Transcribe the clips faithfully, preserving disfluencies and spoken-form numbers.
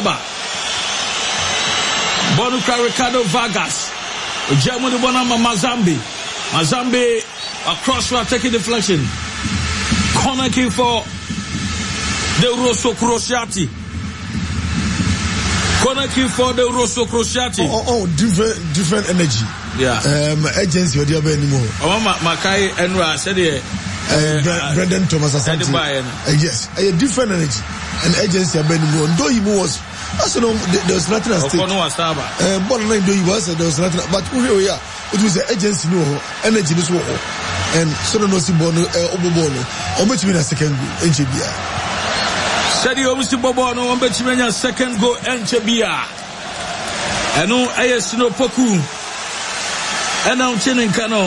Saba. Bonuka Ricardo Vargas. Germany Bonama Mazambi. Mazambi across for taking deflection. Corner kick for De Rosso Crociati. Corner kick for De Rosso Crociati. Oh, oh, different, different energy. Yeah. Um, agency or the other anymore. Oh, Makai Enra said here. Uh, Brendan Thomas Asante. Uh, yes, a different energy. An agency of anymore. Though he was, I said, there was nothing at stake. Uh, but though he was, there was nothing. But we are. It was the agency no energy this war. And so no see bono obobono. O bet me na second goal Enchebia. Said you almost bobono o bet me na second goal Enchebia. Eno ayesino poku. Ena unchene nkano.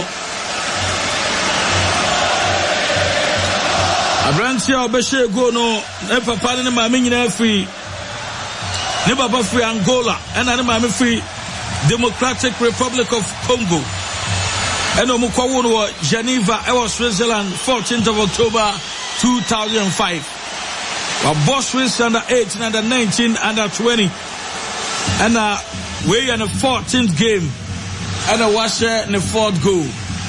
Abrantia obeshe go no e papa ne maame nyina free. Ne baba free Angola. Ena ne maame free Democratic Republic of Congo. And Omukwawo Geneva, I was Switzerland, fourteenth of October two thousand five. Our boss Swiss under eighteen, under nineteen, under twenty. And uh, we're in the fourteenth game. And I was in the fourth goal.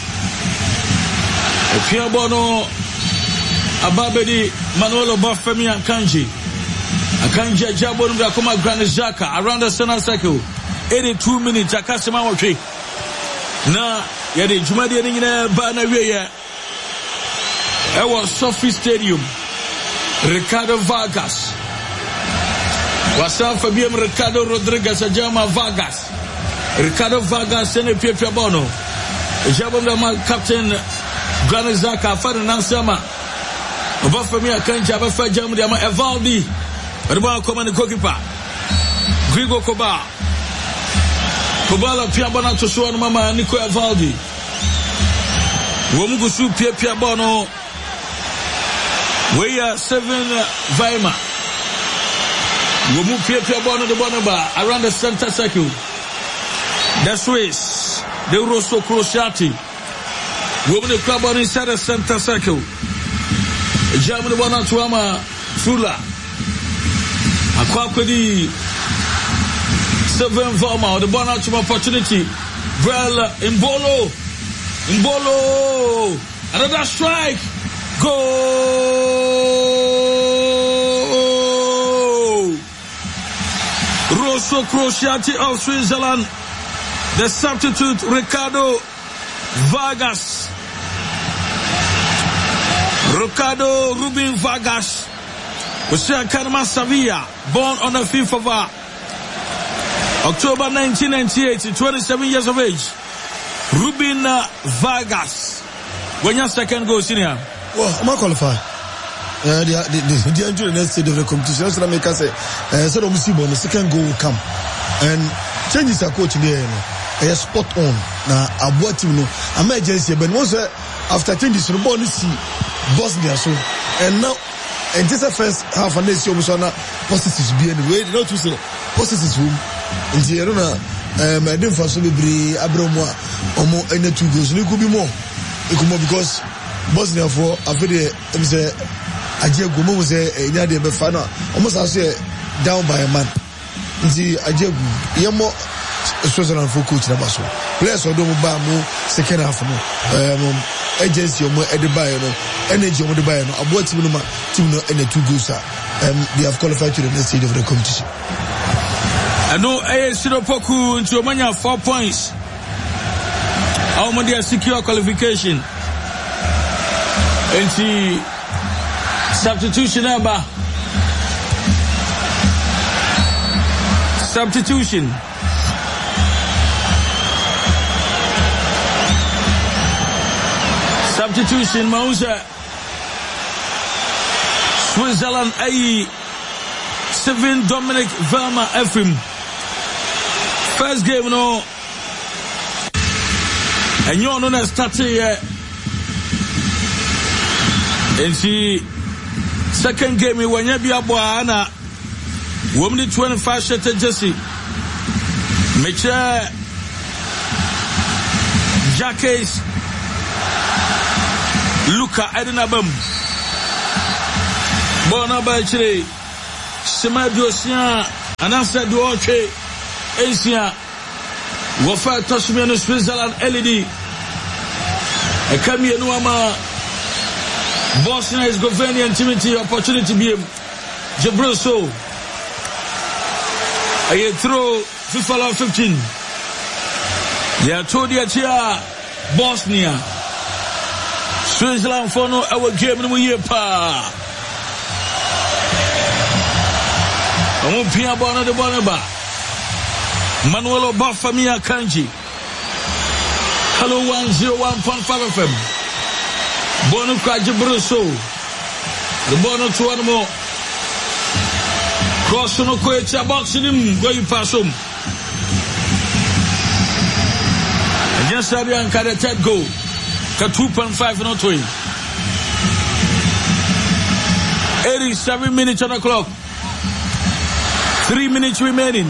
Pierre Bono, Ababedi, Manolo Bafemi and Kanji. Akanji Jabon Gakoma Granit Xhaka around the center circle. eighty-two minutes akasema wotwe na yede jumadi yede nyina ba na wiye e was Sophie Stadium. Ricardo Vargas wasa Fabian Ricardo Rodriguez ajama Vargas Ricardo Vargas ene piepia bono ejabo ma captain Granit Xhaka fara nansama oba fami akanji abafa jamu de ama Evaldi riba komani goalkeeper Grigo Koba Kobala pia bona to so no mama Nico Evaldi. Wo mu gusu pia pia bono. We are seven Weimar. Wo mu pia pia bono de bono ba around the center circle. The Swiss, De Rosso Crociati. Wo mu de club on inside the center circle. Germany bona to ama Fula. Akwa kwedi Seven Voma, the born out opportunity. Well, Mbolo, Mbolo, another strike. Go! Rosso Crociati of Switzerland. The substitute Ricardo Vargas. Ricardo Rubin Vargas. Hosea Carmen Sevilla, born on the fifth of October nineteen ninety-eight, twenty-seven years of age. Rubin Vargas. When your second goal, senior? Well, I'm qualify. Uh, the the the entry in the next stage of the competition. So I make us say, uh, so the second goal will come, and changes are coach there. You know, a spot on. Now, I bought you know emergency, but once after changes, the ball is see Bosnia so, and now. And this is the first half of the nation, positives be anyway. Not to say positives room. And the arena, um, I didn't for so be Abramo or more any two goals. It could be more. It could more because Bosnia for a very, I'm say, Ajay Gumo was a Yadi Befana, almost I say down by a man. The Ajay Yamo Switzerland for coach Nabaso. Players or don't buy more second half more. Um, agency or more Edibayo, energy or Edibayo. I bought him team no and the two goals are um they have qualified to the next stage of the competition. I know A S Poku into Omania four points. How many are secure qualification? And the substitution number. Substitution. Substitution, Mauser. Switzerland A. Seven Dominic Verma Ephraim. First game, no. And you know that started here. And she second game, when you be a boy, Anna. Woman twenty-five shot Jesse. Mecha Jacques Luca Edinabam. Bona Bachre Sema Dosia And I said, do okay, Asia, Wafa Toshmian, Switzerland, L E D, a Kami Nuama, Bosnia is Govenia and Timothy, opportunity be Jabril so. I throw FIFA fifteen. They are told you here, Bosnia, Switzerland for no our game in the year pa. Omumpia bona de Bonaba Manuel Bafamia Kanji. Hello one zero one point five F M. Bono Kajiburuso. The Bono to one more. Cross no Koecha boxing him going past him. Against Sabian Kada third goal. Ka two point five no twin. eighty-seven minutes on the clock. Three minutes remaining.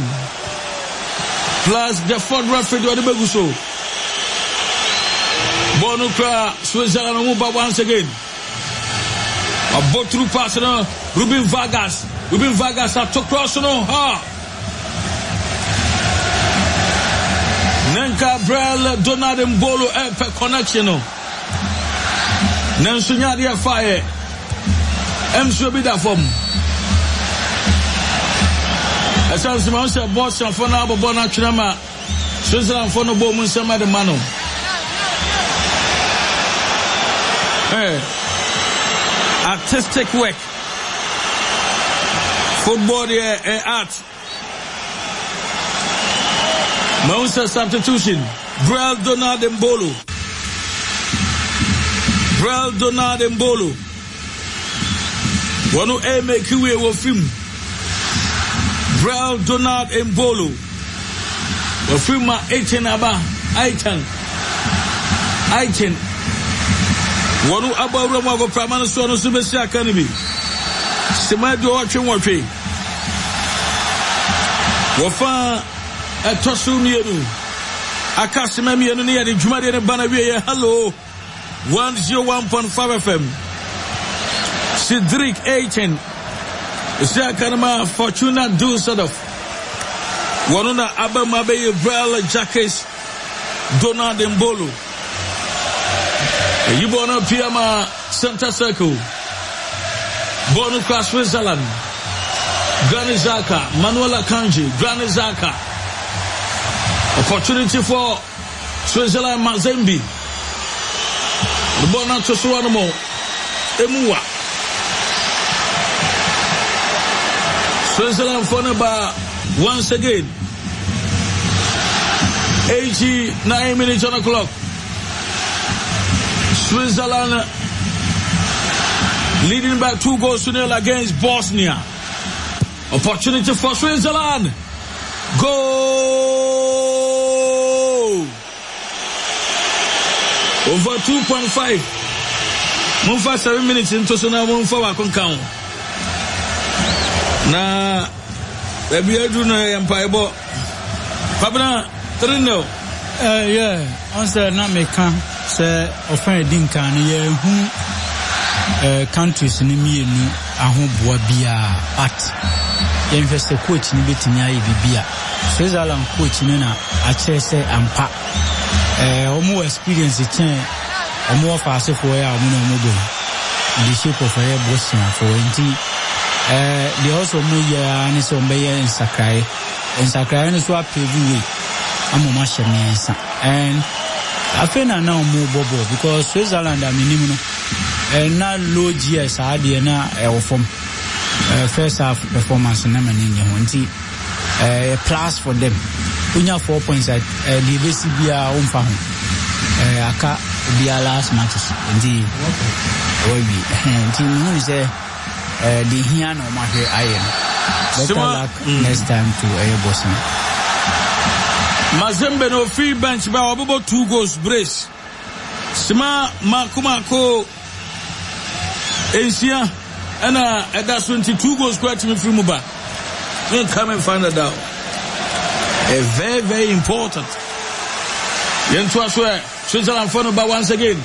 Plus the fourth referee to Adebaguso. Bonukra, Switzerland move once again. A ball through pass now. Ruben Vargas. Ruben Vargas at to cross now. Ha. Nenka Brel Donald Mbolo Epe connection. Nansunya dia fire. M so be that form. As I said, Boston for now, but Bona Chinama, Switzerland for no bomb and some other man. Artistic work, football, uh, art. Monster substitution. Brel Donald Mbolo. Brel Donald Mbolo. One who a make you a film. Brel Donald Mbolo. The film eighteen aba eighteen. eighteen. One who about Roma of Pramana Sono Subestia Academy. Semadio watching watching. Wafa a Tosumianu. Akasimami and near the Jumadi and Banavia. Hello. one oh one point five F M. Cedric eighteen. Zakanama Fortuna do sort of Wanuna Abamabe Brel Jacques Donald Mbolo. Yubona Piama Santa Circle. Bono Cross Switzerland. Granizaka Manuela Kanji Granizaka. Opportunity for Switzerland Mazembe. The Bona Tosuanamo Emua. Switzerland for number once again. eighty-nine minutes on the clock. Switzerland leading by two goals to nil against Bosnia. Opportunity for Switzerland. Goal! Over two point five. Move seven minutes into Sona move for our count. Na baby edu na empaibo Pabna three nil. Eh yeah, answer na meka say ofan din kan ye hu eh countries ni mienu ahoboa bia but ye invest coach ni betimi ayi bibia Switzerland coach ni na a che say ampa eh omo experience chen omo fa se for ya omo na omo go the shape of a Bosnia for twenty. Uh, they also move ya and so be in Sakai and Sakai and swap way. I'm a machine and I feel now more bobo because Switzerland I mean and not low G S I D and uh from uh, first half performance and I'm in uh plus for them. Punya four points at uh, the B C B A umfa uh aka be last matches indeed. Obi and team is there. Uh, the here no matter I am. Better luck mm. next time to Air Boston. Mazembe no free bench by about two goals brace. Sima Makumako Asia and uh that's twenty-two goals quite me free Muba. We'll come and find that out. A very, very important. Yentua swear Switzerland for number once again.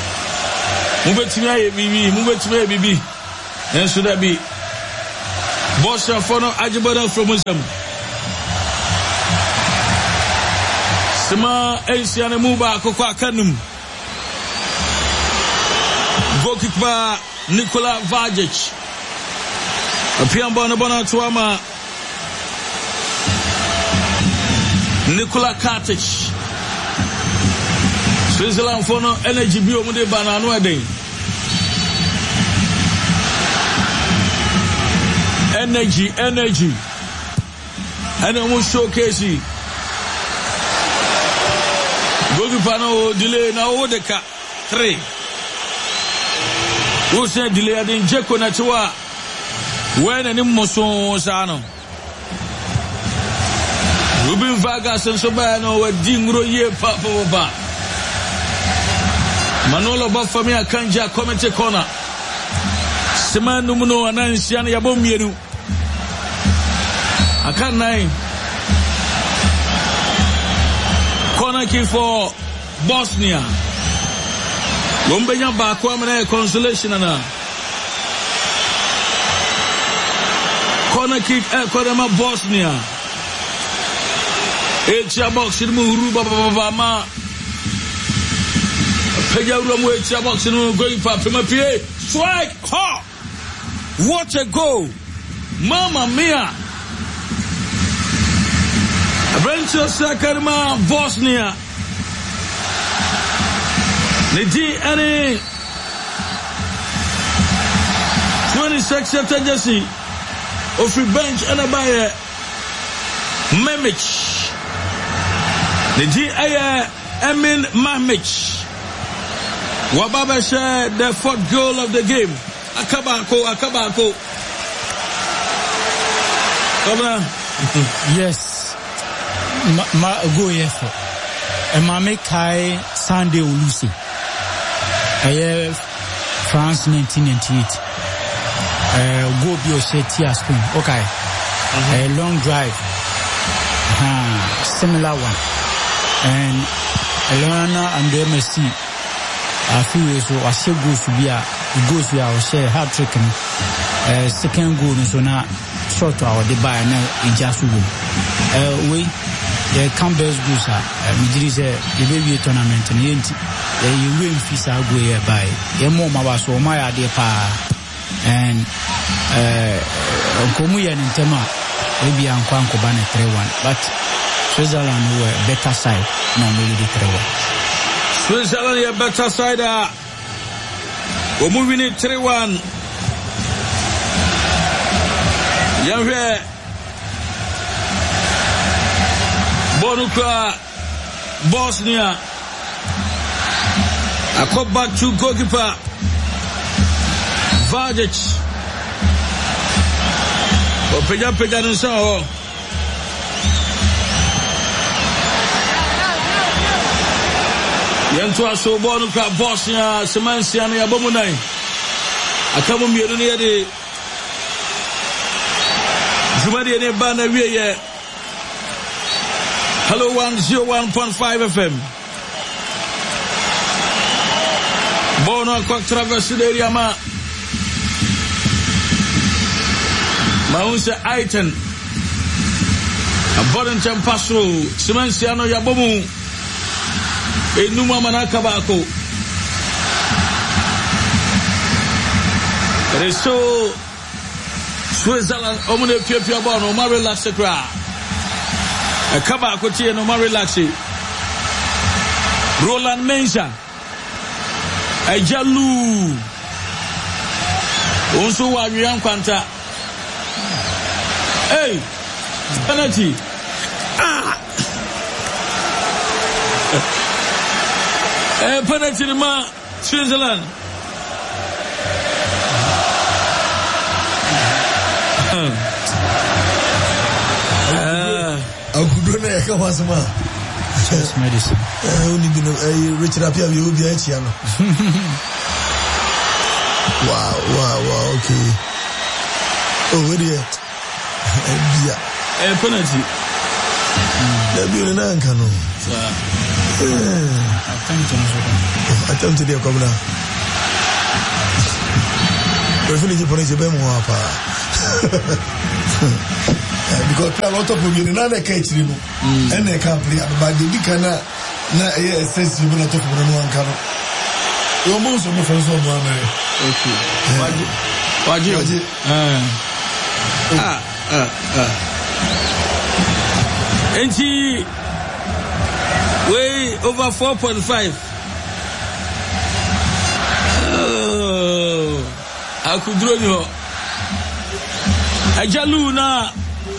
Move to me, baby, move to me, baby. And should that be Bosnia Fono Ajibana from Muslim. Sima Asian Muba Kokwa Kanum. Goalkeeper Nikola Vajic. Apiamba Nabana Tuama. Nikola Katic. Switzerland Fono Energy Bio Mude Banano Ade. Energy, energy. And I will showcase you. Goalkeeper no delay na Odeka three. Who said delay in Jeko Natua? When any Moson Sano. Ruben Vargas and Sobano were Dingro ye Papa. Manolo Bafamia Kanja Comete Corner. Seman Numuno and Nansian Yabomienu. I can't nine. Corner kick for Bosnia. Wombenya Bakwamane consolation ana. Corner kick Ekodema Bosnia. Echa box in Muruba Baba. Pejarumu Echa box in going for Primapie. Strike! Ha! What a goal! Mamma mia! Renzo Sakarma, Bosnia. Niji any twenty-six after Jesse of free bench and a buyer Memic. Niji Aya Emin Mamic. Wababa share the fourth goal of the game. Akabako, Akabako. Governor. Yes. Ma, ma go yes. E ma me kai Sunday Olusi. Aye France nineteen ninety-eight. Uh, go be Ossetia Spain. Okay. Mm-hmm. A long drive. Uh, similar one. And Elena and the M S C. A few years ago, I still goes to be a goes to our share hard trick. Uh, second goal so now short our the buy now in just uh, we the Campbell's goes are Midri say the baby tournament and yenti you win fisa go here by the more mabaso my idea pa and uh komu ya ntema maybe ankwanko bane three one but Switzerland were better side normally the three one. Switzerland a better side. We're moving it three one. Yahweh Bonuka Bosnia. I come back to goalkeeper Vajic. Opeja peja nso. Yanto aso Bonuka Bosnia Semansia na yabomunai. Akamu mienu ne de Jumadi ne ba na wiye. Hello one oh one point five F M. Bono kwa traverse the area ma. Maunse Aiton. Abodin Champaso Semansiano yabomu. Enuma manaka bako. Reso Switzerland omune piapia bono ma relax kra. A kaba kotie no ma relax. Roland Mensa. Ajalu. Onso wa wian kwanta. Hey, penalty. Ah. Eh, penalty de ma Switzerland. Agudona ya kama sema. Just medicine. Eh, uni bino eh Richard Apia bi obi achi ano. Wow, wow, wow, okay. Oh, where there? Eh, bia. Eh, penalty. Da bi na nka no. Eh, attempt no. Attempt there come na. Refini ji pone je be mo apa. Because play a lot of people, na na catch you know, and they can't play. But the cannot na eh sense you not talk about no one can. You must have friends on one. Okay. Waji. Waji. Ah. Ah. Ah. Ah. Enti way over four point five. Oh. Akudro yo. Ajalu na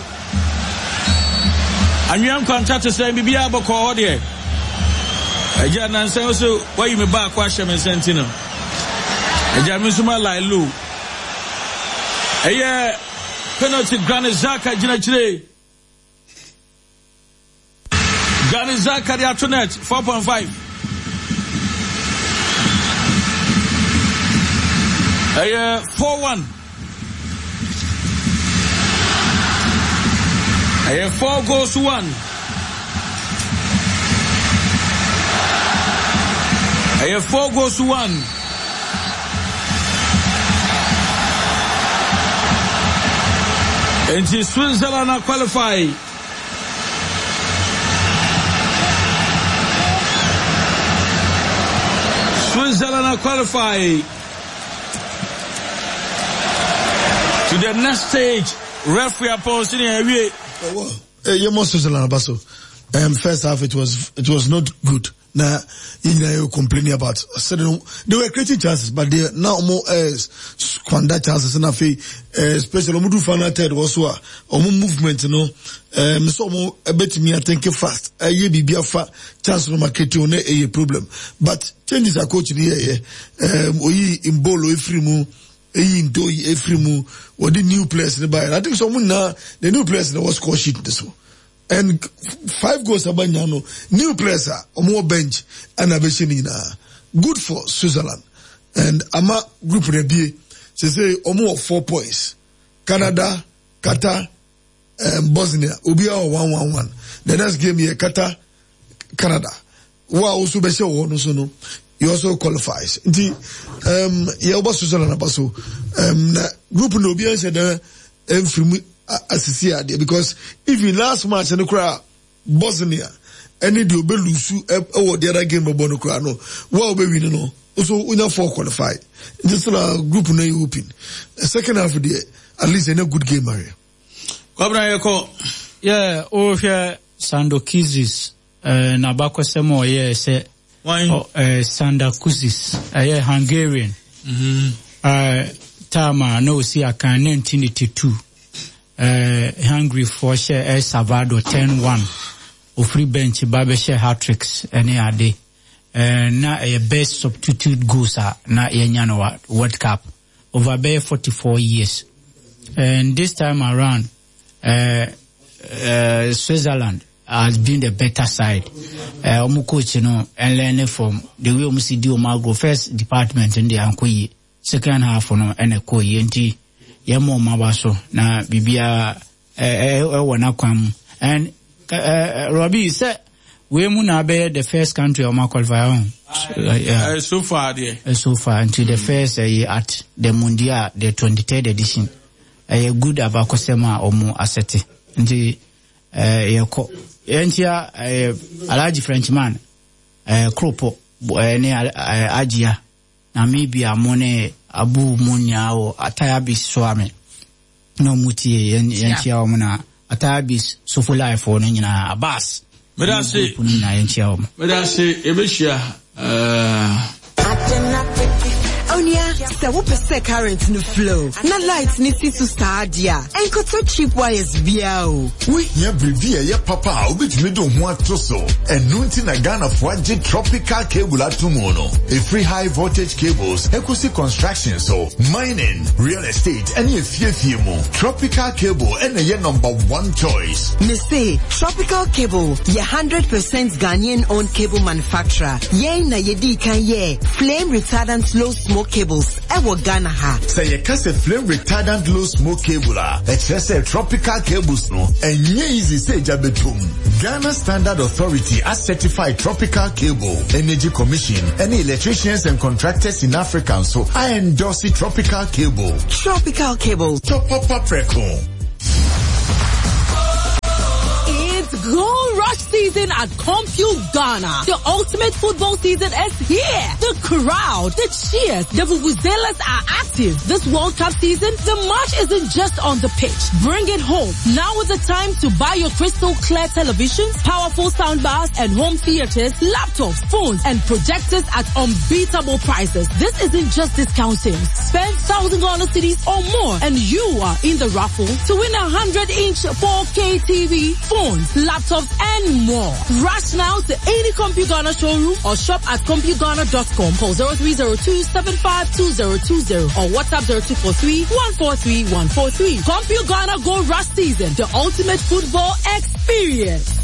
Anwam contract say bibia aboko ho de. Aja nan say so why you me back kwa hye me sentino. Aja me suma lai low. Eye penalty Granit Xhaka gina chire. Granit Xhaka the Atonet four point five. Eye four one. Eye four goals to one. Eye four goals to one. And Switzerland are qualified. Switzerland are qualified to the next stage. Referee opposing away. Oh, you must Switzerland Basso. Um, first half it was it was not good. Now you complaining about. Said they were creating chances, but they now more as squander chances and especially Omudu Fana third was so omu movement, you know. Um, so more a bit me I think fast. A ye be a fa chance no market on a problem. But changes are coaching here. Um, we in bolo ifrimu. In do Efrimu or the new players in the buy. I think someone now the new players that was score sheet this one. And five goals abanyano new players are more bench and abeshinina. Good for Switzerland. And ama group rebi they say omo four points. Canada, Qatar, um, Bosnia. Ubia one one one. The next game here Qatar, Canada. Wa also be sure no so no. He also qualifies. The um yeah about Switzerland abaso um na group no be said um from assisia there because if in last match and crowd Bosnia any the obelusu e the other game about no crowd no well be win no also una four qualify. This uh, group no you open. The second half of the at least in a good game area. Kwabra yeko yeah o hwe Sandokizis uh, na bakwasemo ye say why? Oh, uh, Sanda Kuzis, uh, Hungarian. Mm-hmm. Uh, Tama, no, see, I can nineteen eighty-two. Uh, Hungary for share El Salvador ten one. O free bench, Babe share hat tricks, any day. Uh, na a best substitute goes, na a World Cup. Over bare forty-four years. And this time around, uh, uh, Switzerland has been the better side. Uh, omu coach, you know, and learning from the way omu see do go first department in the ankoyi, second half no and a koyi enti yemo mabaso na bibia eh eh wana kwam and uh, Robbie said we mu na be the first country omu qualify on. Uh, yeah. uh, so far there. Uh, so far until mm-hmm. the first uh, at the Mundial, the twenty-third edition. A uh, good abakosema omu asete. Nti eh uh, yako Entia eh Alaji Frenchman eh Kropo eh ne Ajia Namibia mone Abu Munya o Atayabis Swame no mutie yentia o muna Atayabis Sofula for nyina Abbas Medase punina yentia o Medase ebeshia eh Onya, se wo pese current no flow. Na light ni si to start dia. Enko to cheap wires bia o. We here brevia ye papa obetumi do ho atoso. Enu nti na Ghana for age tropical cable atomono. A free high voltage cables, ecosi construction so mining, real estate, any fiefie mo. Tropical cable and ye number one choice. Me say Tropical Cable, ye one hundred percent Ghanaian owned cable manufacturer. Ye na ye di kan ye flame retardant low smoke cables ewo Ghana ha. Say you cast a flame retardant low smoke cable. It's just a tropical cables no. And easy say jabetum. Ghana Standard Authority as certified tropical cable. Energy Commission. Any electricians and contractors in Africa. So I endorse the tropical cable. Tropical cable. Top up up record. Gold Rush season at Compute Ghana. The ultimate football season is here. The crowd, the cheers, the vuvuzelas are active. This World Cup season, the match isn't just on the pitch. Bring it home. Now is the time to buy your crystal clear televisions, powerful soundbars, and home theaters, laptops, phones, and projectors at unbeatable prices. This isn't just discounting. Spend one thousand dollars cities or more, and you are in the raffle to win a one hundred inch four K T V, phones, laptops, and more. Rush now to any Compute Ghana showroom or shop at compute ghana dot com. Call zero three zero two, seven five two zero two zero or WhatsApp zero two four three, one four three, one four three. Compute Ghana Gold Rush season, the ultimate football experience.